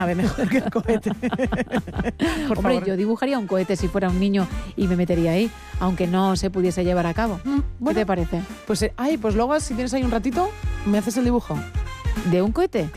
nave mejor que el cohete. Por Hombre, favor. yo dibujaría un cohete si fuera un niño y me metería ahí, aunque no se pudiese llevar a cabo. ¿Qué Bueno, te parece? pues luego si tienes ahí un ratito, me haces el dibujo. ¿De un cohete?